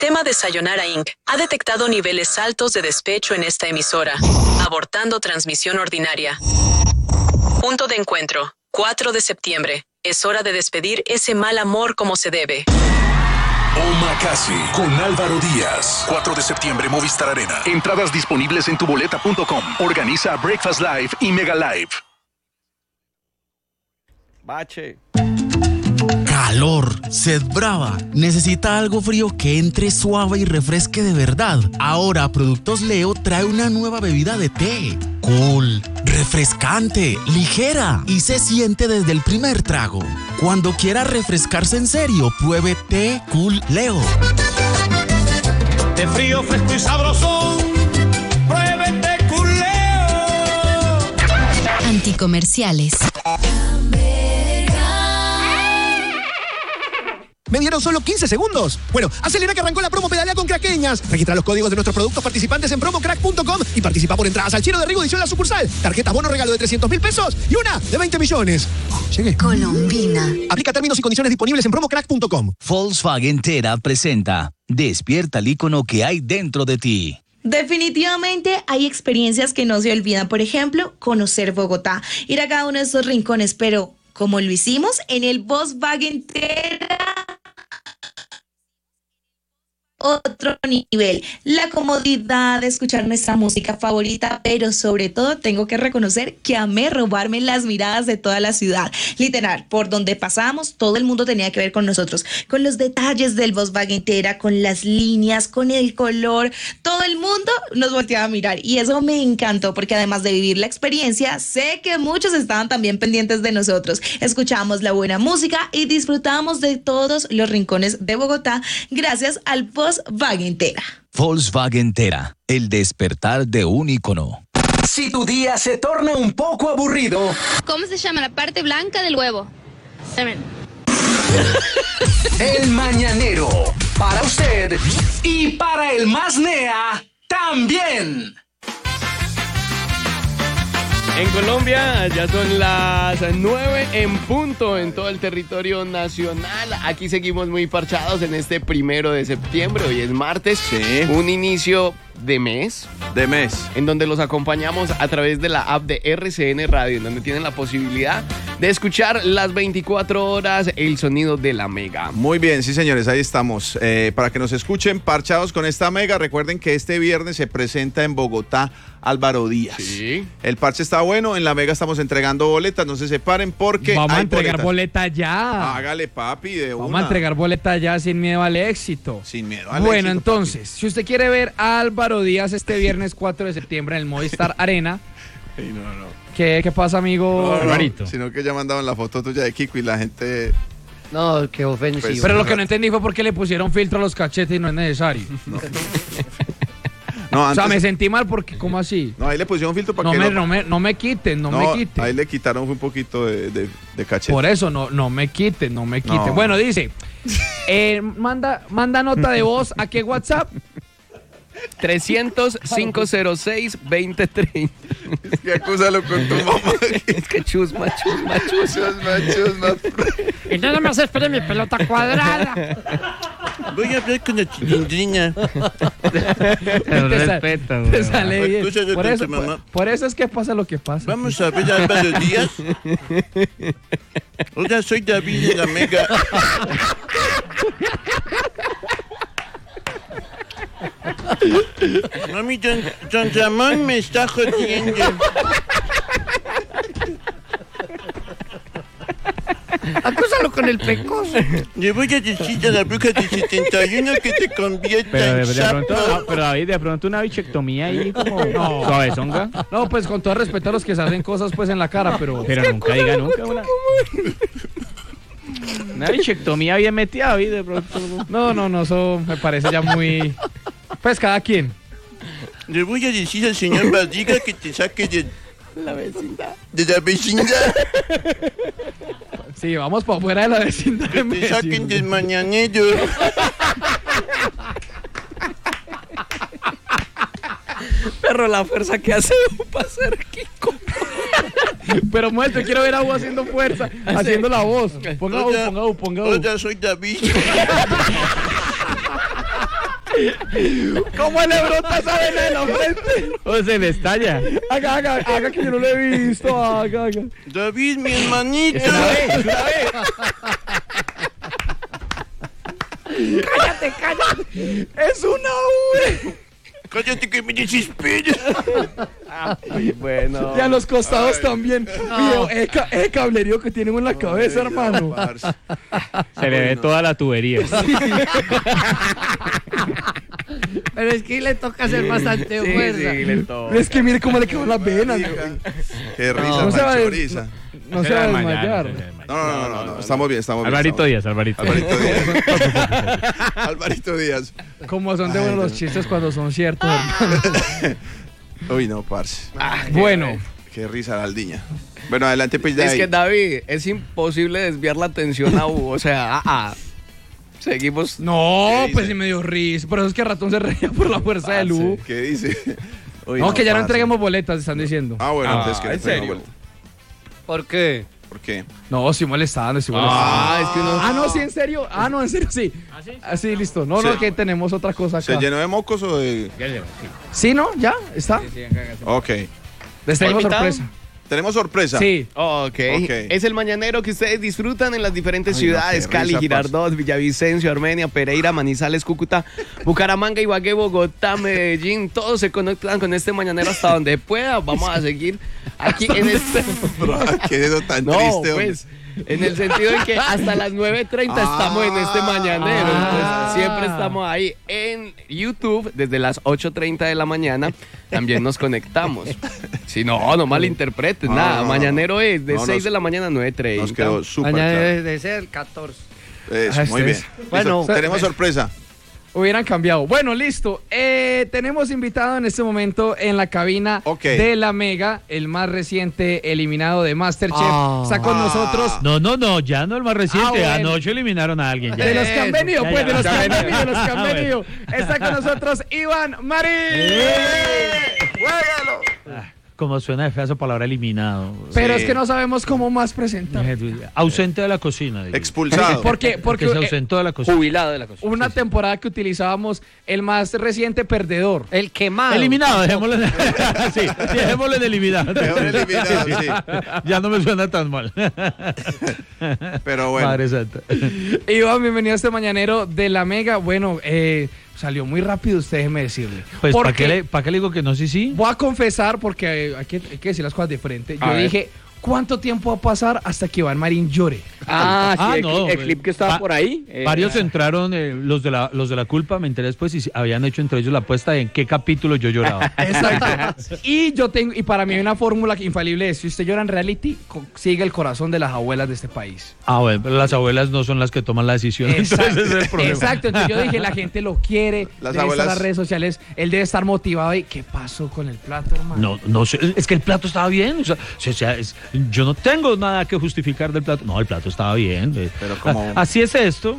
Sistema de Sayonara Inc. ha detectado niveles altos de despecho en esta emisora, abortando transmisión ordinaria. Punto de encuentro, 4 de septiembre. Es hora de despedir ese mal amor como se debe. Omakase con Álvaro Díaz. 4 de septiembre, Movistar Arena. Entradas disponibles en tuboleta.com. Organiza Breakfast Live y Mega Live. Bache. Calor, sed brava, necesita algo frío que entre suave y refresque de verdad. Ahora Productos Leo trae una nueva bebida de té. Cool, refrescante, ligera y se siente desde el primer trago. Cuando quiera refrescarse en serio, pruebe té Cool Leo. De frío, fresco y sabroso, pruebe té Cool Leo. Anticomerciales. Me dieron solo 15 segundos. Bueno, acelera que arrancó la promo Pedalea con Craqueñas. Registra los códigos de nuestros productos participantes en promocrack.com y participa por entradas al Chino de Rigo edición La Sucursal. Tarjetas bono regalo de 300.000 pesos y una de 20 millones. Llegué. Colombina. Aplica términos y condiciones disponibles en promocrack.com. Volkswagen Tera presenta Despierta el ícono que hay dentro de ti. Definitivamente hay experiencias que no se olvidan. Por ejemplo, conocer Bogotá, ir a cada uno de esos rincones, pero como lo hicimos en el Volkswagen Tera, otro nivel, la comodidad de escuchar nuestra música favorita, pero sobre todo tengo que reconocer que amé robarme las miradas de toda la ciudad. Literal, por donde pasábamos, todo el mundo tenía que ver con nosotros, con los detalles del Volkswagen Tera, con las líneas, con el color, todo el mundo nos volteaba a mirar y eso me encantó porque además de vivir la experiencia, sé que muchos estaban también pendientes de nosotros. Escuchábamos la buena música y disfrutábamos de todos los rincones de Bogotá gracias al Volkswagen Tera. Volkswagen Tera, el despertar de un ícono. Si tu día se torna un poco aburrido. ¿Cómo se llama la parte blanca del huevo? Semen. El Mañanero, para usted y para el más nea también. En Colombia ya son las 9 en punto en todo el territorio nacional. Aquí seguimos muy parchados en este 1 de septiembre. Hoy es martes. Sí. Un inicio de mes. En donde los acompañamos a través de la app de RCN Radio, en donde tienen la posibilidad de escuchar las 24 horas el sonido de la Mega. Muy bien, sí señores, ahí estamos. Para que nos escuchen parchados con esta Mega, recuerden que este viernes se presenta en Bogotá Álvaro Díaz. Sí. El parche está bueno, en la Mega estamos entregando boletas, no se separen porque vamos hay a entregar boletas. boleta ya. Hágale papi, de una. Vamos a entregar boleta ya sin miedo al éxito. Sin miedo al Bueno, éxito, entonces, si usted quiere ver a Álvaro Díaz este viernes 4 de septiembre en el Movistar Arena. Ey, no. ¿Qué pasa, amigo Alvarito? Sino que ya mandaban la foto tuya de Kiko y la gente... No, qué ofensivo. Pues, Pero lo que no entendí fue por qué le pusieron filtro a los cachetes y no es necesario. No, antes... O sea, me sentí mal porque, ¿cómo así? No, ahí le pusieron filtro para no que... No me quiten. Ahí le quitaron un poquito de cachete. Por eso, no me quiten. No. Bueno, dice, manda nota de voz a qué WhatsApp. 300-506-2030. Es que acúsalo con tu mamá. Es que chusma. Y nada más espere mi pelota cuadrada. Voy a hablar con la chilindrina. Respeta, te sale bien. Por eso es que pasa lo que pasa. Vamos a ver a Álvaro Díaz. Hola, soy David de la Mega. Mami, Don Ramón me está jodiendo. Acúsalo con el pecoso. Le voy a decir a la bruja de 71 que te convierta en sapo. Pero David, de pronto una bichectomía ahí como... No, ¿suavezonga? No, pues con todo respeto a los que se hacen cosas pues en la cara, pero nunca diga nunca una bichectomía bien metida, David, de pronto. No, eso me parece ya muy... Pues cada quien. Le voy a decir al señor Barriga que te saque de la vecindad. De la vecindad. Sí, vamos para afuera de la vecindad. Que te saquen del mañanero. Perro, la fuerza que hace para ser Kiko. Pero muerto, quiero ver a vos haciendo fuerza, haciendo la voz. Ponga. Hola, soy David. ¿Cómo le brota esa vena de la frente? O se le estalla. Haga que yo no lo he visto. Haga. David, mi hermanito. Cállate. Es una V. Cállate que me desespera. Bueno. Y a los costados también. No. Ese cablerío que tienen en la cabeza, hermano. Se le ve toda la tubería. Pero es que le toca hacer bastante fuerza. Sí, le toca. Es que mire cómo le quedó las venas. Qué risa, No se va a risa. No se va a desmayar. No. Estamos bien. Alvarito Díaz. Alvarito Díaz. Como son de buenos los chistes cuando son ciertos, hermano. Uy, no, parce. Bueno. Qué risa la aldiña. Bueno, adelante, pues ya. Es que, David, es imposible desviar la atención a Hugo. O sea, seguimos. No, pues sí me dio risa. Por eso es que Ratón se reía por la fuerza de Lu. ¿Qué dice? Uy, no, que ya no parce. entreguemos boletas, están diciendo. Bueno, entonces que ¿en serio? ¿Por qué? ¿Por qué? No, estoy molestando, es que uno... no, sí, en serio. No, en serio, sí. Así, listo. No, que tenemos otra cosa acá. ¿Se llenó de mocos o de...? Sí, ¿no? ¿Ya? ¿Está? Sí, ok. Les tenemos sorpresa. ¿Tenemos sorpresa? Sí. Okay. Es el mañanero que ustedes disfrutan en las diferentes ciudades: Cali, Girardot, Villavicencio, Armenia, Pereira, Manizales, Cúcuta, Bucaramanga, Ibagué, Bogotá, Medellín. Todos se conectan con este mañanero hasta donde pueda. Vamos a seguir aquí en este... Qué dedo tan triste, pues, en el sentido de que hasta las 9:30 estamos en este mañanero. Entonces, siempre estamos ahí en YouTube desde las 8:30 de la mañana. También nos conectamos. Si no malinterpreten nada. Mañanero es de 6 de la mañana a 9:30. Nos quedó súper claro. Debe ser 14. Eso, muy bien. Bueno, tenemos sorpresa. Hubieran cambiado. Bueno, listo. Tenemos invitado en este momento en la cabina de la Mega, el más reciente eliminado de MasterChef. Está con nosotros. No, ya no el más reciente. Bueno. Anoche eliminaron a alguien. Ya. De los que han venido, pues, de los que han venido. Está con nosotros Iván Marín. Como suena de fea esa palabra eliminado. Pero es que no sabemos cómo más presentar. Ausente de la cocina. Digo. Expulsado. Porque se ausentó de la cocina. Jubilado de la cocina. Una temporada que utilizábamos el más reciente perdedor. El quemado. Eliminado, dejémoslo dejémoslo en eliminado. Sí. Ya no me suena tan mal. Pero bueno. Madre santa. Iván, bienvenido a este mañanero de la Mega. Bueno, salió muy rápido usted, déjeme decirle. Pues, ¿para qué le digo que no? Sí. Voy a confesar, porque hay que decir las cosas de frente. Yo dije, ¿cuánto tiempo va a pasar hasta que Iván Marín llore? El clip que estaba por ahí. Varios entraron, los de la culpa, me enteré después, y habían hecho entre ellos la apuesta de en qué capítulo yo lloraba. Exacto. Y para mí hay una fórmula infalible es: si usted llora en reality, sigue el corazón de las abuelas de este país. Bueno, pero las abuelas no son las que toman la decisión. Exacto. Entonces ese es el problema. Exacto, entonces yo dije, la gente lo quiere, las debe abuelas... estar en las redes sociales, él debe estar motivado. ¿Y qué pasó con el plato, hermano? No sé, es que el plato estaba bien. Yo no tengo nada que justificar del plato. No, el plato estaba bien. Pero como... Así es esto.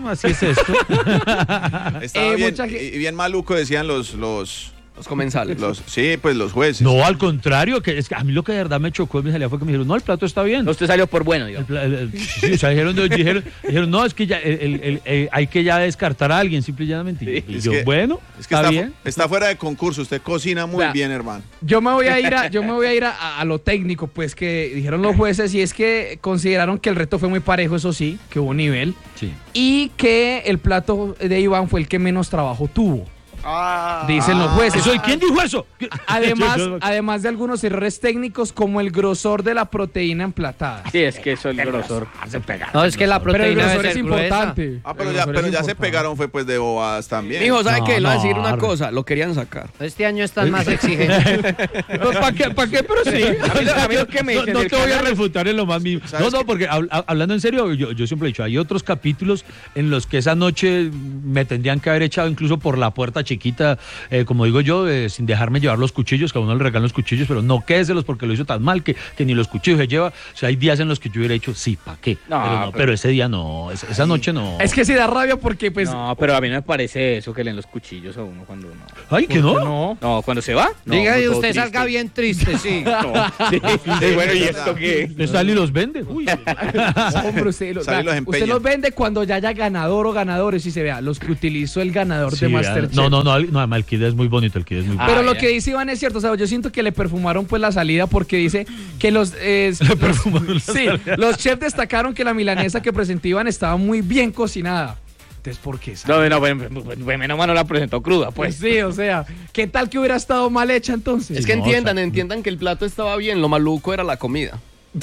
Estaba bien, y bien maluco, decían los comensales. Los jueces. No, al contrario, que es que a mí lo que de verdad me chocó en mi salida fue que me dijeron, no, el plato está bien. Usted salió por bueno, digamos. Sí, o sea, dijeron, no, es que ya hay que ya descartar a alguien, simple y llanamente. Sí, y yo, bueno, es que está fuera de concurso, usted cocina muy bien, hermano. Yo me voy a ir a lo técnico, pues, que dijeron los jueces, y es que consideraron que el reto fue muy parejo, eso sí, que hubo nivel, y que el plato de Iván fue el que menos trabajo tuvo. Dicen los jueces. ¿Quién dijo eso? Además de algunos errores técnicos, como el grosor de la proteína emplatada. Sí, es que eso es el grosor. No, es que la proteína pero el grosor es importante. Pero ya se pegaron, fue pues de bobadas también. Mijo, ¿sabe qué? Le voy a decir una cosa, lo querían sacar. Este año están más exigentes. ¿Para qué? Pero sí. A mí lo que me dicen no te voy a refutar en lo más mínimo. No, porque hablando en serio, yo siempre he dicho, hay otros capítulos en los que esa noche me tendrían que haber echado incluso por la puerta chiquita, como digo yo, sin dejarme llevar los cuchillos, que a uno le regalan los cuchillos, pero no quédeselos porque lo hizo tan mal que ni los cuchillos se lleva. O sea, hay días en los que yo hubiera dicho, sí, ¿para qué? Pero ese día no, esa noche no. Es que sí da rabia porque pues... No, pero a mí no me parece eso que leen los cuchillos a uno cuando no. Ay, ¿que no? No, cuando se va. Diga y usted salga bien triste, sí. Bueno, ¿y esto qué? Usted sale y los vende. Uy. Hombre, usted los vende cuando ya haya ganador o ganadores y se vea los que utilizó el ganador de MasterChef. No, No, además el kit es muy bonito, el kit es muy bonito. Pero lo que dice Iván es cierto, o sea, yo siento que le perfumaron pues la salida porque dice que los chefs destacaron que la milanesa que presentó Iván estaba muy bien cocinada. Entonces, ¿por qué? Menos mal no la presentó cruda, pues. Sí, o sea, ¿qué tal que hubiera estado mal hecha entonces? Es que entiendan que el plato estaba bien, lo maluco era la comida.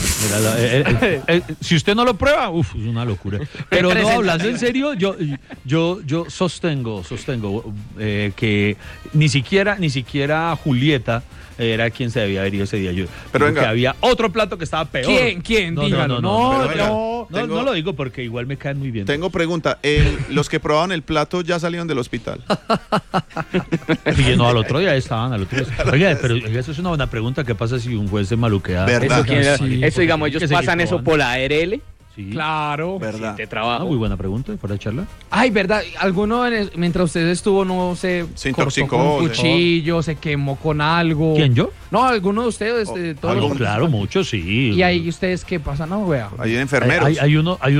Si usted no lo prueba, es una locura. Pero no, hablando en serio, yo sostengo que ni siquiera Julieta era quien se debía haber ido ese día. Pero venga, que había otro plato que estaba peor. ¿Quién? Dígalo. No lo digo porque igual me caen muy bien. Tengo pregunta. Los que probaban el plato ya salieron del hospital. No, al otro día estaban. Oiga, pero eso es una buena pregunta. ¿Qué pasa si un juez se maluquea? Eso, digamos, ellos pasan eso por la ARL. Sí. Claro. ¿Verdad? De trabajo. Muy buena pregunta para echarla. Ay, verdad. Alguno mientras usted estuvo no se intoxicó con un cuchillo, se quemó con algo. ¿Quién, yo? No, alguno de ustedes. Algo, claro, muchos sí. Y ahí ustedes qué pasa, no, wea. Hay enfermeros. Hay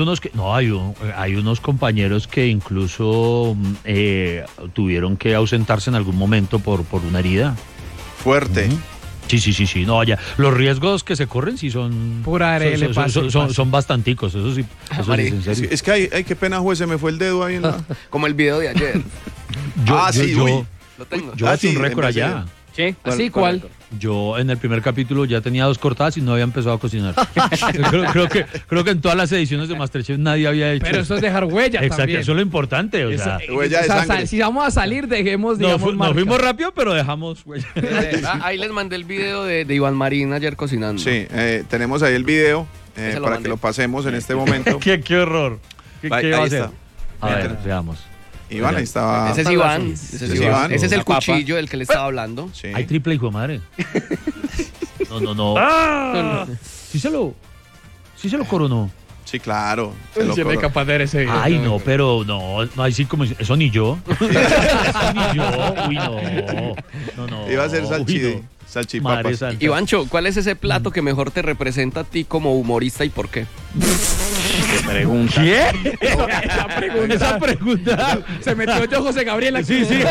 unos compañeros que incluso tuvieron que ausentarse en algún momento por una herida. Fuerte. Sí. No, ya. Los riesgos que se corren sí son. Pura ARL, son bastanticos, eso sí. Eso es en serio. Es que qué pena, juez, se me fue el dedo ahí en la. Como el video de ayer. Yo lo tengo. Yo hice un récord allá. ¿Sí? ¿Así cuál? Yo en el primer capítulo ya tenía 2 cortadas y no había empezado a cocinar. creo que en todas las ediciones de MasterChef nadie había hecho. Pero eso es dejar huella. Exacto, también. eso es lo importante. Huella de sangre. Si vamos a salir, dejemos, digamos, nos fuimos rápido, pero dejemos huella. Ahí les mandé el video de Iván Marín ayer cocinando. Sí, tenemos ahí el video para que lo pasemos en este momento. qué horror. ¿Qué va a hacer? A ver, veamos. Iván, ahí estaba. Ese es Iván. Ese es el cuchillo del que le estaba hablando. Sí. Hay triple, hijo de madre. No. Sí se lo coronó. Sí, claro. Se me capaz de ese video. Ay, no, pero no, así como eso ni yo. Eso ni yo. Uy, no. Iba a ser salchipapas. Ivancho, ¿cuál es ese plato que mejor te representa a ti como humorista y por qué? Pregunta. ¿Qué? Esa pregunta. Se metió yo José Gabriel aquí. Sí.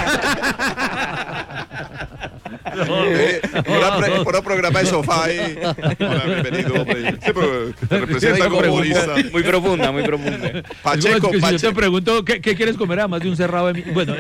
Por programa de sofá ahí. Hola, bienvenido. Te representa como humorista. Muy profunda. Pacheco. Si yo te pregunto, ¿qué quieres comer además de un cerrado de mí? Bueno,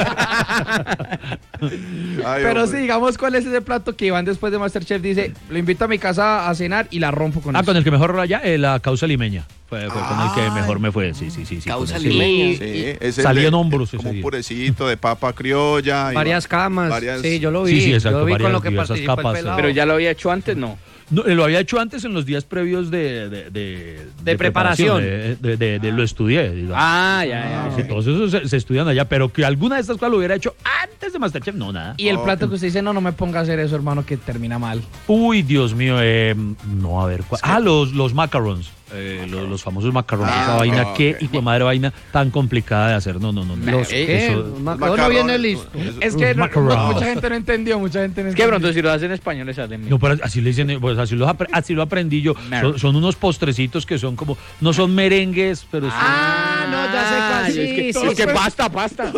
pero sí, digamos, ¿cuál es ese plato que Iván después de MasterChef dice, lo invito a mi casa a cenar y la rompo con eso? Con el que mejor raya, la causa limeña. Fue con el que mejor me fue. Sí. Causa limeña. Sí, salí en hombros ese como día. un purecito de papa criolla. Varias camas. Sí, yo lo vi. Sí, exacto. Yo vi con lo que participó participó el pelado. Pero ya lo había hecho antes, ¿no? No, lo había hecho antes en los días previos de preparación. Lo estudié, digamos. Ya. Sí, todos esos se estudian allá, pero que alguna de estas cosas lo hubiera hecho antes de MasterChef, no, nada. Y el plato que usted dice, no me ponga a hacer eso, hermano, que termina mal. Uy, Dios mío, no, a ver, los macarons. Los famosos macarrones, esa vaina, qué hijo de madre vaina tan complicada de hacer. No. El macarrón viene listo. Es que mucha gente no entendió, Es que pronto si lo hacen en español les salen. No, pero así le dicen, pues así lo aprendí yo. Son unos postrecitos que son como, no son merengues, pero son... no, ya sé cuál. Sí, es que pasta.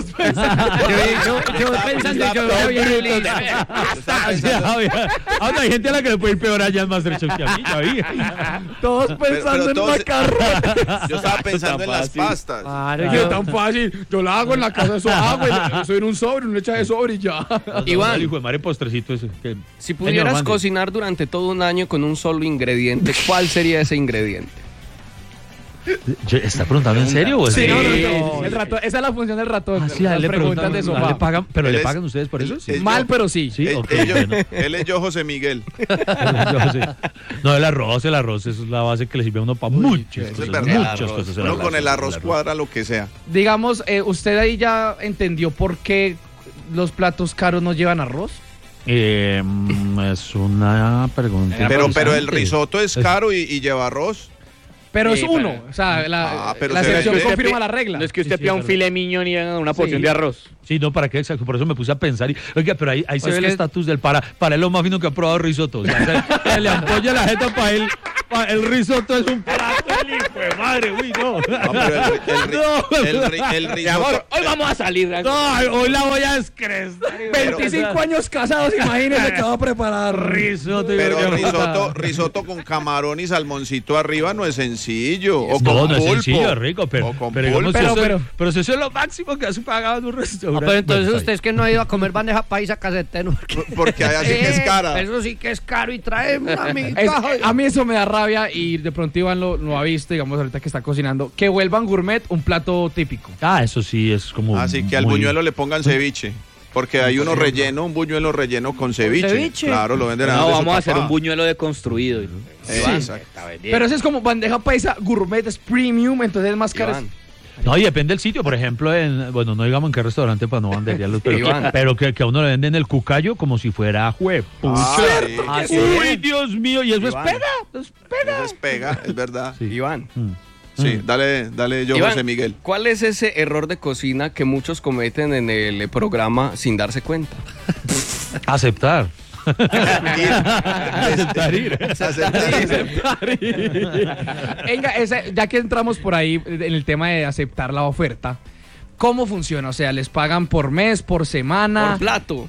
Yo pensando que lo había listo. Hay gente a la que le puede ir peor allá en MasterChef que a mí, ya vi. Todos pensando en macarrón. Yo estaba pensando en las pastas. Yo tan fácil. Yo la hago en la casa, eso hago. Eso en un sobre, uno echa de sobre y ya. Iván, el hijo de madre postrecito ese. Si pudieras cocinar durante todo un año con un solo ingrediente, ¿cuál sería ese ingrediente? ¿Está preguntando en serio? Sí, no. El ratón, esa es la función del ratón. Las preguntas de sofá. ¿Pero le pagan ustedes por eso? Sí. Mal, pero sí. Él es yo, José Miguel. No, el arroz es la base que le sirve a uno para muchas cosas. Uno con el arroz cuadra lo que sea. Digamos, ¿usted ahí ya entendió por qué los platos caros no llevan arroz? Es una pregunta. Pero el risotto es caro y lleva arroz. Pero es uno, o sea, la excepción confirma la regla. No es que usted pida un filet mignon y una porción de arroz. Sí, no, ¿para qué? Exacto, por eso me puse a pensar. Oiga, pero ahí se ve el estatus del para él lo más fino que ha probado risotto. O sea, le ampolla la jeta para él. El risotto es un plato, Pues madre, uy, no. Mi amor, hoy vamos a salir. No, hoy la voy a descrestar. 25 años casados, imagínese que va a preparar. Risotto. Pero risotto con camarón y salmoncito arriba no es sencillo. O con no es pulpo. sencillo, rico, pero digamos, pero si eso es lo máximo que has pagado en un restaurante. Pero entonces usted es que no ha ido a comer bandeja paisa caseteno. Porque allá sí que es cara. Eso sí que es caro y trae una a mí eso me da rabia y de pronto Iván lo ha visto, digamos, ahorita que está cocinando, que vuelvan gourmet un plato típico. Eso sí es como. Así que al buñuelo le pongan ceviche. Porque hay uno relleno, un buñuelo relleno con ceviche. Claro, lo venden. No, vamos a hacer un buñuelo deconstruido. Exacto. Pero eso es como bandeja paisa gourmet, es premium, entonces es más caro. No, y depende del sitio. Por ejemplo, bueno, no digamos en qué restaurante para no banderearlos, pero que a uno le venden el cucayo como si fuera Uy, Dios mío, y eso es pega. Eso es pega, es verdad. Sí. Iván. Sí, dale yo, Iván, José Miguel. ¿Cuál es ese error de cocina que muchos cometen en el programa sin darse cuenta? Aceptar. Aceptar ir. Venga, ya que entramos por ahí en el tema de aceptar la oferta, ¿cómo funciona? O sea, ¿les pagan por mes, por semana? Por plato.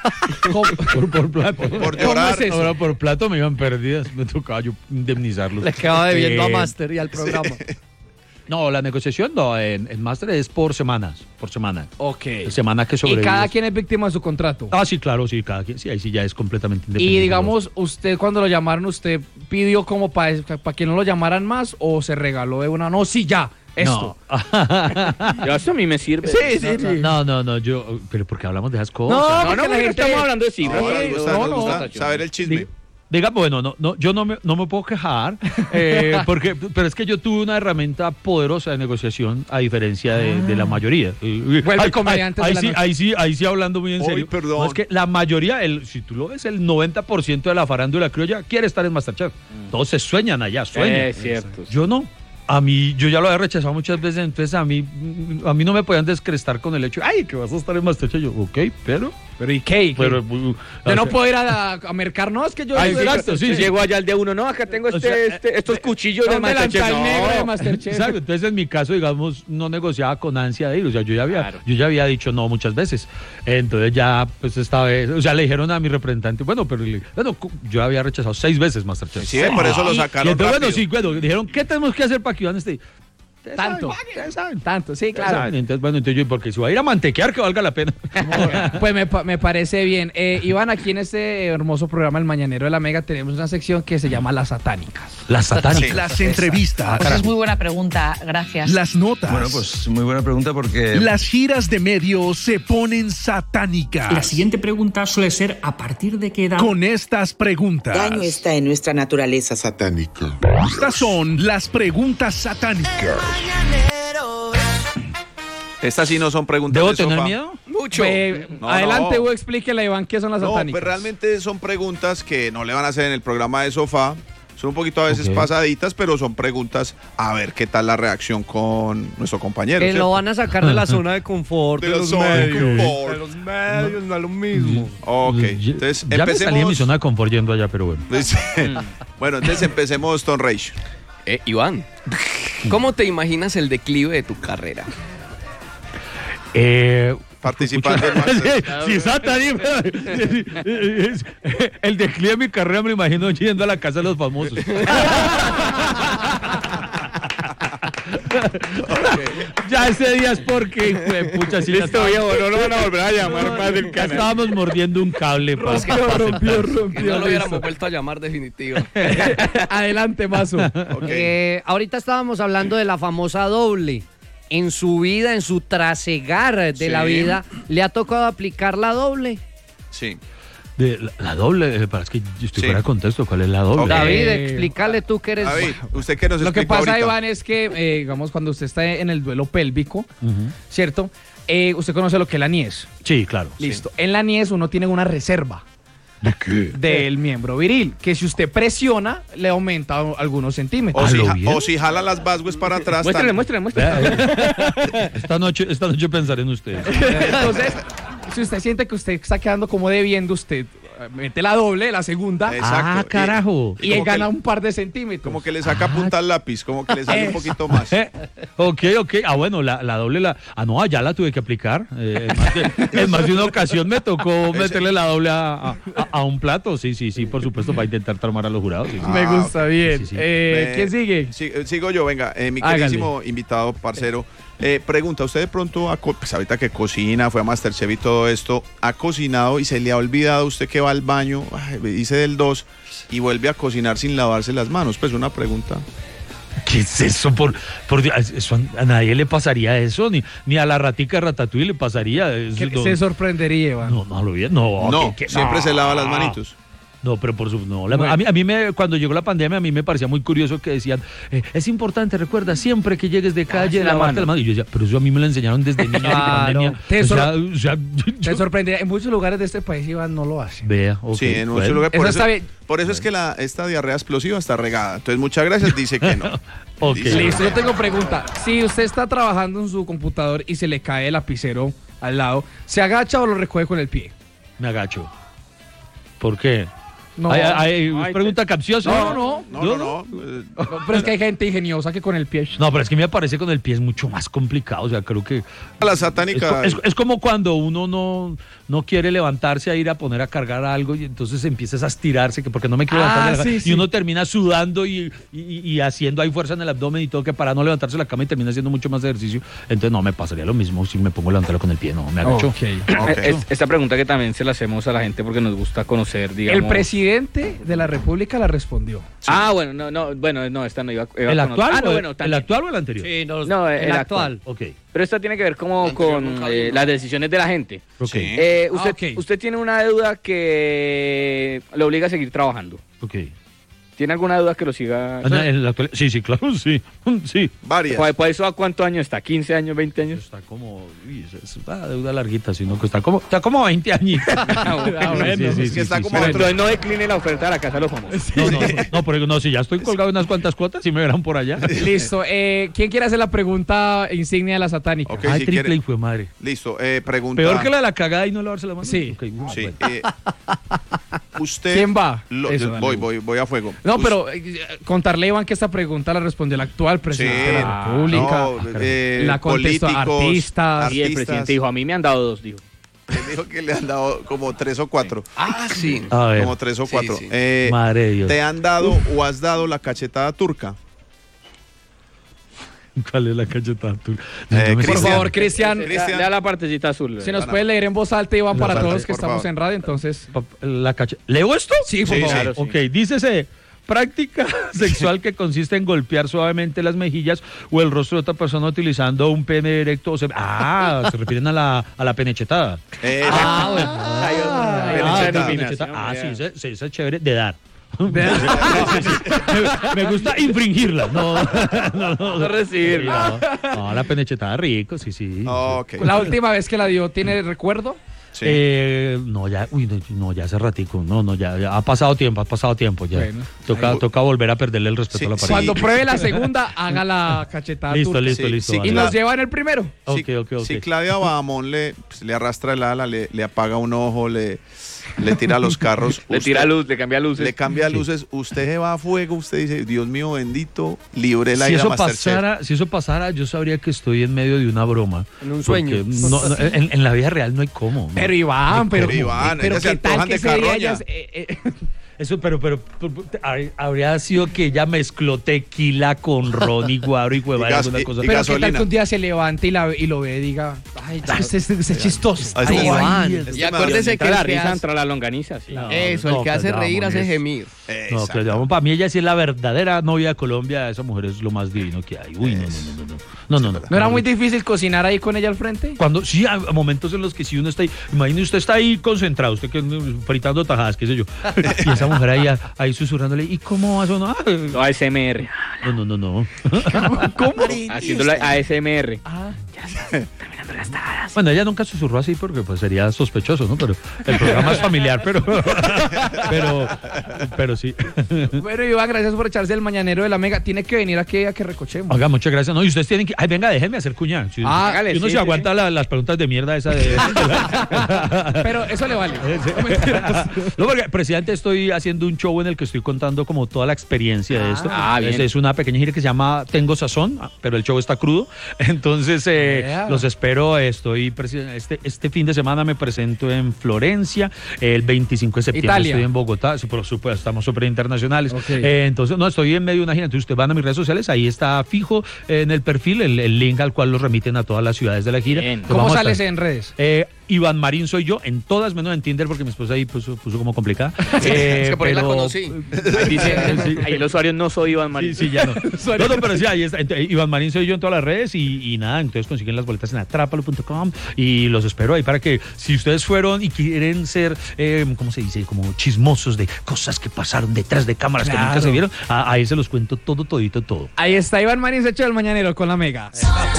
Por plato. Por llorar. Es ahora por plato me iban perdidas. Me tocaba yo indemnizarlos. Le quedaba debiendo a Master y al programa. No, la negociación no, en Master es por semanas, por semana. Ok. Semana que sobrevive. ¿Y cada quien es víctima de su contrato? Sí, claro, sí, cada quien. Sí, ahí sí ya es completamente independiente. Y digamos, usted cuando lo llamaron, ¿usted pidió como para que no lo llamaran más o se regaló de una? No, sí, ya. Esto. No. Eso a mí me sirve. Sí. No, yo. Pero porque hablamos de esas cosas. No, la gente estamos hablando de cifras. Nos gusta saber el chisme. Diga, bueno, yo no me puedo quejar, pero es que yo tuve una herramienta poderosa de negociación a diferencia de la mayoría. Vuelve el comediante de la noche. Ahí sí hablando muy en serio. Perdón. No, es que la mayoría, si tú lo ves, el 90% de la farándula criolla quiere estar en Masterchef. Todos se sueñan allá, sueñan. Es cierto. Yo no. Yo ya lo había rechazado muchas veces, entonces a mí no me podían descrestar con el hecho, que vas a estar en Masterchef. Yo, ok, pero ¿y qué? Pero, de no poder ir a mercar, no, es que yo... Exacto, sí. Llego allá al de uno, no, acá tengo estos cuchillos de Masterchef. Negro de Masterchef. Exacto, entonces en mi caso, digamos, no negociaba con ansia de ir, o sea, yo ya había dicho no muchas veces, entonces ya, pues esta vez, o sea, le dijeron a mi representante, bueno, yo había rechazado 6 veces Masterchef. Sí, por eso lo sacaron rápido. Dijeron, ¿qué tenemos que hacer para que Iván esté? Tanto, sí, claro. Entonces yo, porque si va a ir a mantequear, que valga la pena. Pues me parece bien. Iván, aquí en este hermoso programa El Mañanero de la Mega tenemos una sección que se llama Las Satánicas. Las Satánicas. Las entrevistas. Pues es muy buena pregunta, gracias. Las notas. Bueno, pues muy buena pregunta porque... Las giras de medios se ponen satánicas. La siguiente pregunta suele ser, ¿a partir de qué edad? Con estas preguntas. El daño está en nuestra naturaleza satánica. Estas son las preguntas satánicas. Estas sí no son preguntas ¿Debo de tener sofá. miedo? Mucho. Adelante, Hugo, explíquele a Iván qué son las satánicas. Pues realmente son preguntas que no le van a hacer en el programa de sofá. Son un poquito a veces pasaditas, pero son preguntas a ver qué tal la reacción con nuestro compañero. Que lo van a sacar de la zona de confort. De los medios. De los medios, no es lo mismo. Ok, entonces ya me salí de mi zona de confort yendo allá, pero bueno. Bueno, entonces empecemos Stone Rage. Iván, ¿cómo te imaginas el declive de tu carrera? Participando en Master. Sí, exacto. El declive de mi carrera me lo imagino yendo a la casa de los famosos. Ya ese día es porque, pucha, sí. Listo, viejo, no lo van a volver a llamar más del canal. Estábamos mordiendo un cable. Rompió. No lo hubiéramos vuelto a llamar definitivo. Adelante, Mazo. Ahorita estábamos hablando de la famosa doble. En su vida, en su trasegar de la vida, ¿le ha tocado aplicar la doble? Sí. La doble, para es que yo estoy fuera de contexto, ¿cuál es la doble? David, explícale tú que eres... David, usted que nos Lo que explica pasa, ahorita. Iván, es que, digamos, cuando usted está en el duelo pélvico, ¿cierto? Usted conoce lo que es la niés. Sí, claro. Listo. En la niés uno tiene una reserva. ¿De qué? Del miembro viril, que si usted presiona, le aumenta algunos centímetros. O si jala las basgues para atrás. Muéstrale. Esta noche pensaré en ustedes. Entonces, si usted siente que usted está quedando como debiendo, usted mete la doble, la segunda. Exacto. Ah, carajo. Y él gana un par de centímetros. Como que le saca punta al lápiz, como que le sale un poquito más. Ok. Ah, bueno, la doble no, ya la tuve que aplicar. En más de una ocasión me tocó meterle la doble a un plato. Sí, por supuesto, para intentar traumar a los jurados. Sí. Me gusta bien. Sí. ¿Quién sigue? Sigo yo, venga. Mi queridísimo invitado, parcero. Pregunta, ¿usted de pronto, pues ahorita que cocina, fue a Masterchef y todo esto, ha cocinado y se le ha olvidado usted que va al baño, hice del 2 y vuelve a cocinar sin lavarse las manos? Pues una pregunta. ¿Qué es eso? Por Dios, eso a nadie le pasaría eso, ni a la ratica Ratatouille le pasaría. Se sorprendería, Iván. No lo vi. No, siempre se lava las manitos. No, pero por su... No, a mí cuando llegó la pandemia, a mí me parecía muy curioso que decían, es importante, recuerda, siempre que llegues de calle, lavarte la mano. Y yo decía, pero eso a mí me lo enseñaron desde niño. Claro. Te sorprendería. En muchos lugares de este país, Iván, no lo hacen. Vea, sí, en muchos lugares. Por eso es que esta diarrea explosiva está regada. Entonces, muchas gracias, dice que no. Listo, yo tengo pregunta. Si usted está trabajando en su computador y se le cae el lapicero al lado, ¿se agacha o lo recoge con el pie? Me agacho. ¿Por qué? No. Pregunta capciosa. No. Pero es que hay gente ingeniosa que con el pie. No, pero es que me parece con el pie es mucho más complicado. O sea, creo que. La satánica. Es como cuando uno no quiere levantarse a ir a poner a cargar algo y entonces empiezas a estirarse, que porque no me quiero levantar. Y uno termina sudando y haciendo ahí fuerza en el abdomen y todo, que para no levantarse de la cama y termina haciendo mucho más ejercicio. Entonces no me pasaría lo mismo si me pongo a levantarlo con el pie. No, me agacho. Okay. Esta pregunta que también se la hacemos a la gente porque nos gusta conocer, digamos. El presidente de la República la respondió. Sí. No, esta no iba ¿El actual? ¿El actual o el anterior? Sí, no, el actual. Ok. Pero esta tiene que ver como con las decisiones de la gente. Okay. Usted tiene una deuda que lo obliga a seguir trabajando. Ok. ¿Tiene alguna duda que lo siga? Sí, claro, sí. Varias. ¿Por eso a cuántos años está? ¿15 años, 20 años? Está como... es una deuda larguita, sino que está como 20 años. Pero no decline la oferta de la Casa de los Famosos. No, pero si ya estoy colgado en unas cuantas cuotas, si me verán por allá. Listo. ¿Quién quiere hacer la pregunta insignia de la satánica? Okay, triple y fue madre. Listo. Pregunta... Peor que la de la cagada y no lavarse la mano. Sí. Okay, sí. ¿Usted... ¿Quién va? Voy a fuego. No, pero contarle, Iván, que esta pregunta la respondió el actual presidente de la República. La contestó artistas. Y el presidente dijo, a mí me han dado 2, dijo. Él dijo que le han dado como 3 o 4. Sí. Como 3 o 4. Sí. Madre de Dios. ¿Te han dado o has dado la cachetada turca? ¿Cuál es la cachetada turca? Por favor, Cristian. Lea la partecita azul. Se nos puede leer en voz alta, Iván, para todos los que estamos en radio, entonces. ¿Leo esto? Sí, por favor. Claro, sí. Ok, dícese... Práctica sexual que consiste en golpear suavemente las mejillas o el rostro de otra persona utilizando un pene erecto. Se refieren a la penechetada. Sí, es chévere de dar. Me gusta infringirla, no recibirla. No, la penechetada rico, sí. Okay. La última vez que la dio, ¿tiene recuerdo? Sí. Ya hace ratico, ya ha pasado tiempo ya. Bueno, toca volver a perderle el respeto a la pareja. Cuando pruebe la segunda, haga la cachetada. Listo. Y nos lleva en el primero. Okay. Si Claudia Bahamón le arrastra el ala, le apaga un ojo, le tira los carros. Le tira luz, le cambia luces. Le cambia luces. Usted se va a fuego, usted dice, Dios mío bendito, libre la ida a Masterchef. Si eso pasara, yo sabría que estoy en medio de una broma. En un sueño. En la vida real no hay cómo. Pero Iván, pero ¿qué tal que ese día ellas... Eso, pero habría sido que ella mezcló tequila con ron y guaro y huevada alguna cosa. Pero qué tal que un día se levante y lo ve y diga, ay, es chistoso. Y acuérdese que la risa entra la longaniza. Sí. El que hace reír hace gemir. No, para mí ella sí es la verdadera novia de Colombia. Esa mujer es lo más divino que hay. Uy, no. ¿No era muy difícil cocinar ahí con ella al frente? Sí, hay momentos en los que si uno está ahí, imagínese usted está ahí concentrado, usted que fritando tajadas, qué sé yo, y esa mujer ahí susurrándole, ¿y cómo va a sonar? No, ASMR. No. ¿Cómo? Haciéndole ASMR. Terminando las tajadas. Bueno, ella nunca susurró así porque pues sería sospechoso, ¿no? Pero el programa es familiar, pero sí. Bueno, Iván, gracias por echarse el mañanero de la Mega. Tiene que venir aquí a que recochemos. Oiga, muchas gracias. No, y ustedes tienen que... Ay, venga, déjenme hacer cuña. Hágale, uno se aguanta las preguntas de mierda esa de... Pero eso le vale. No, porque, presidente, estoy haciendo un show en el que estoy contando como toda la experiencia de esto. Bien. Es una pequeña gira que se llama Tengo Sazón, pero el show está crudo. Entonces, los espero. Este fin de semana me presento en Florencia. El 25 de septiembre Italia. estoy en Bogotá. Sí, por supuesto, estamos súper internacionales. Entonces, no, estoy en medio de una gira. Entonces, ustedes van a mis redes sociales. Ahí está fijo en el perfil el link al cual los remiten a todas las ciudades de la gira. ¿Cómo sales en redes? Iván Marín soy yo, en todas menos en Tinder porque mi esposa ahí puso como complicada. Es que por ahí la conocí. Ahí dice, ahí el usuario no soy Iván Marín. Sí, ya no. No, pero sí, ahí está. Iván Marín soy yo en todas las redes y nada, entonces consiguen las boletas en atrápalo.com y los espero ahí para que si ustedes fueron y quieren ser, ¿cómo se dice? Como chismosos de cosas que pasaron detrás de cámaras que nunca se vieron, ahí se los cuento todo. Ahí está Iván Marín, se echó el mañanero con la Mega.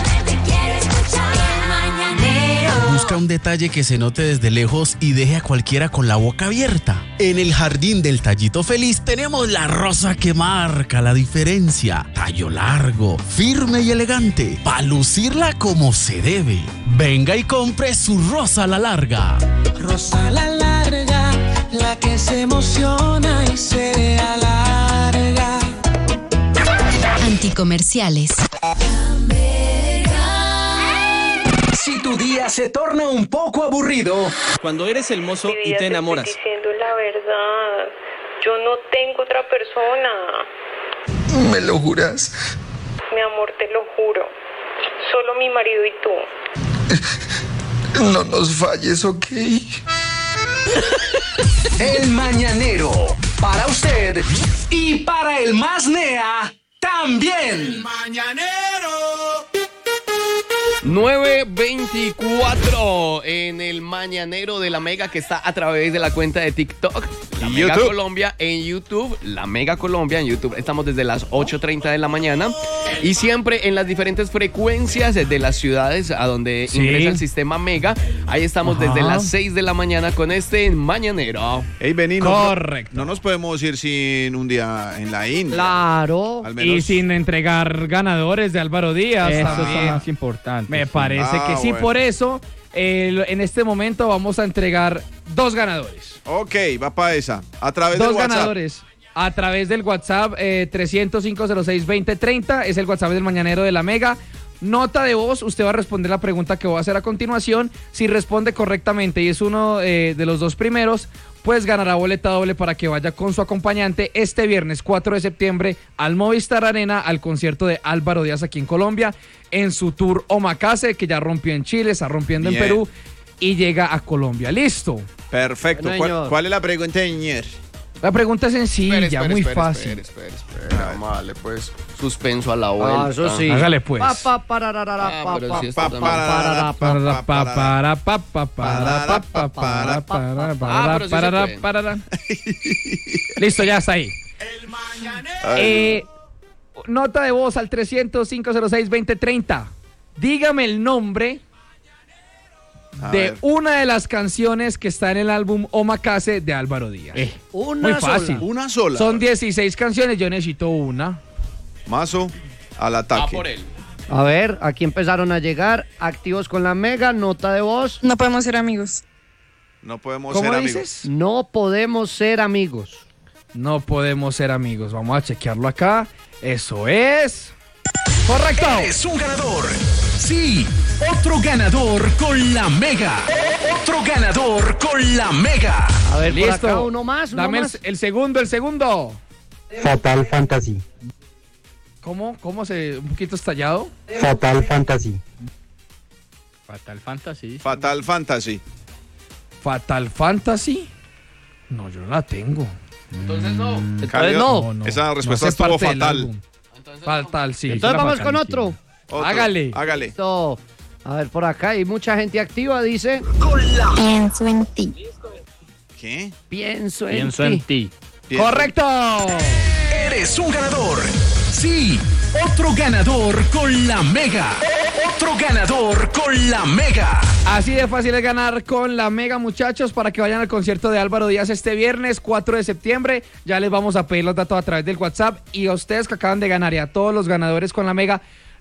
Busca un detalle que se note desde lejos y deje a cualquiera con la boca abierta. En el jardín del Tallito Feliz tenemos la rosa que marca la diferencia. Tallo largo, firme y elegante, para lucirla como se debe. Venga y compre su rosa a la larga. Rosa a la larga, la que se emociona y se alarga. Anticomerciales. Si tu día se torna un poco aburrido. Cuando eres el mozo y te enamoras. Estoy diciendo la verdad. Yo no tengo otra persona. ¿Me lo juras? Mi amor, te lo juro. Solo mi marido y tú. No nos falles, ¿ok? El Mañanero. Para usted y para el más nea también. El Mañanero. 9:24 en el Mañanero de la Mega, que está a través de la cuenta de TikTok, La Mega Colombia en YouTube, La Mega Colombia en YouTube. Estamos desde las 8:30 de la mañana y siempre en las diferentes frecuencias de las ciudades a donde ingresa el sistema Mega. Ahí estamos desde las 6 de la mañana con este Mañanero. Hey, Benny, Correcto. No nos podemos ir sin un día en la India. Claro. Al menos. Y sin entregar ganadores de Álvaro Díaz. Eso también. es lo más importante. Me parece que sí, bueno. por eso en este momento vamos a entregar 2 ganadores. Ok, va para esa. A través del 2 WhatsApp. ganadores a través del WhatsApp 300-506-2030, es el WhatsApp del Mañanero de la Mega. Nota de voz, usted va a responder la pregunta que voy a hacer a continuación. Si responde correctamente y es uno de los 2 primeros, pues ganará boleta doble para que vaya con su acompañante este viernes 4 de septiembre al Movistar Arena, al concierto de Álvaro Díaz aquí en Colombia, en su tour Omakase, que ya rompió en Chile, está rompiendo en Perú y llega a Colombia. ¿Listo? Perfecto. ¿Cuál es la pregunta, señor? La pregunta es sencilla, muy fácil. Espera. Vale, pues suspenso a la vuelta. Eso sí. Hágale pues. Listo, ya está ahí. Nota de voz al 300-506-2030. Dígame el nombre de una de las canciones que está en el álbum Omakase de Álvaro Díaz. Muy fácil. Una sola. Son 16 canciones, yo necesito una. Mazo al ataque. por él. A ver, aquí empezaron a llegar activos con la Mega, nota de voz. No podemos ser amigos. No podemos ¿Cómo ser dices? amigos. No podemos ser amigos. No podemos ser amigos. Vamos a chequearlo acá. Eso es correcto. Eres un ganador. Sí, otro ganador con la Mega. Otro ganador con la Mega. A ver, por Listo. acá uno más. Dame el segundo. Fatal Fantasy. ¿Cómo se un poquito estallado? Fatal Fantasy. Fatal Fantasy. Fatal Fantasy. Fatal Fantasy. No, yo no la tengo. Entonces no. Entonces no. Esa respuesta hace estuvo parte del fatal. álbum. Fatal, sí. Entonces Era vamos fatal, con sí. otro. Hágale. Listo. A ver, por acá hay mucha gente activa, dice. Pienso en ti. ¿Qué? Pienso en ti. ¡Correcto! Eres un ganador. Sí, otro ganador con la Mega. Otro ganador con la Mega. Así de fácil es ganar con la Mega, muchachos, para que vayan al concierto de Álvaro Díaz este viernes 4 de septiembre. Ya les vamos a pedir los datos a través del WhatsApp y a ustedes que acaban de ganar y a todos los ganadores con la Mega,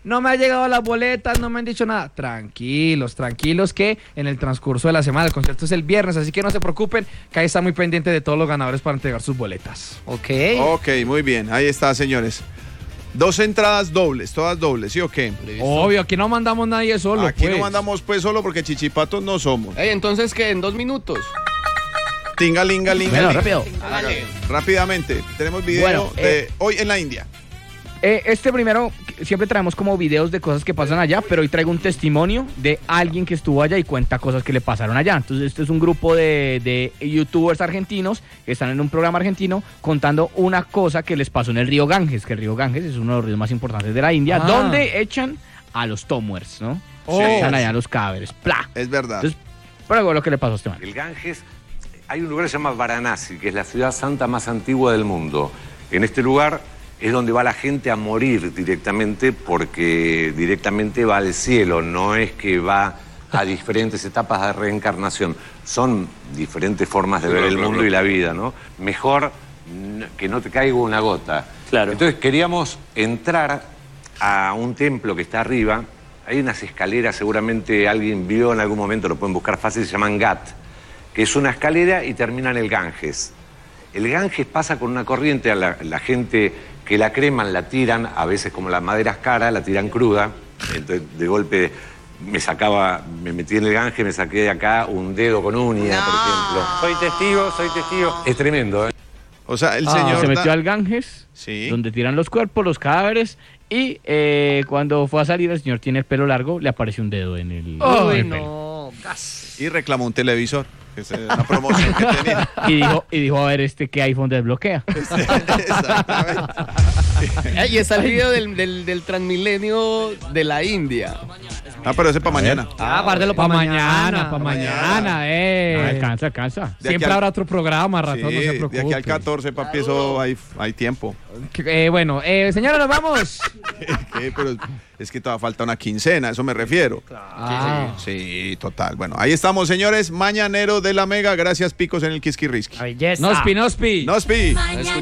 no me ha llegado las boletas, no me han dicho nada. Tranquilos que en el transcurso de la semana, el concierto es el viernes, así que no se preocupen, que ahí está muy pendiente de todos los ganadores para entregar sus boletas. Ok, muy bien, ahí está, señores. 2 entradas dobles, todas dobles, ¿sí o qué? Obvio, aquí no mandamos nadie solo. Aquí pues. no mandamos pues solo porque chichipatos no somos. Entonces, ¿qué? ¿En 2 minutos? Tingalingalinga. Bueno, rápido. Rápidamente, tenemos video de hoy en la India. Este primero, siempre traemos como videos de cosas que pasan allá, pero hoy traigo un testimonio de alguien que estuvo allá y cuenta cosas que le pasaron allá. Entonces, este es un grupo de youtubers argentinos que están en un programa argentino contando una cosa que les pasó en el río Ganges, que el río Ganges es uno de los ríos más importantes de la India, donde echan a los tomers, ¿no? Echan allá a los cadáveres. ¡Plá! Es verdad. Entonces, pero lo que le pasó a este man. El Ganges, hay un lugar que se llama Varanasi, que es la ciudad santa más antigua del mundo. En este lugar es donde va la gente a morir directamente, porque directamente va al cielo, no es que va a diferentes etapas de reencarnación. Son diferentes formas de ver el mundo y la vida, ¿no? Mejor que no te caiga una gota. Claro. Entonces queríamos entrar a un templo que está arriba. Hay unas escaleras, seguramente alguien vio en algún momento, lo pueden buscar fácil, se llaman Ghat, que es una escalera y termina en el Ganges. El Ganges pasa con una corriente, a la gente que la creman, la tiran, a veces como la madera es cara, la tiran cruda. Entonces, de golpe me metí en el Ganges, me saqué de acá un dedo con uña, por ejemplo. Soy testigo. Es tremendo, ¿eh? O sea, el señor se metió al Ganges, donde tiran los cuerpos, los cadáveres, y cuando fue a salir, el señor tiene el pelo largo, le apareció un dedo en el pelo. Y reclamó un televisor. Esa es la promoción que tenía. Y dijo, a ver, ¿qué iPhone desbloquea? Exactamente. Y está el video del Transmilenio de la India. Pero ese para mañana. Guárdelo para mañana. Alcanza. Siempre habrá otro programa, ratón, no se preocupe. De aquí al 14, papi, eso hay tiempo. Bueno, señora, nos vamos. ¿Qué? Pero es que todavía falta una quincena, a eso me refiero. Sí, total. Bueno, ahí estamos, señores. Mañanero de la Mega. Gracias, Picos, en el Kiski Risky. Nospi.